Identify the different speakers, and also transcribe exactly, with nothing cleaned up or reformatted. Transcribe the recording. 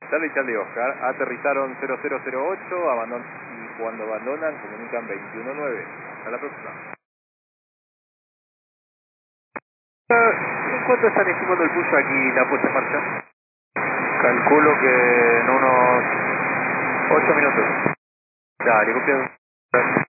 Speaker 1: Charlie Charlie Oscar, aterrizaron cero cero cero ocho, abandon y cuando abandonan comunican veintiuno nueve. Hasta la próxima.
Speaker 2: ¿En cuánto están estimando el pulso aquí la puesta en marcha?
Speaker 3: Calculo que en unos ocho minutos.
Speaker 2: Dale, copiado.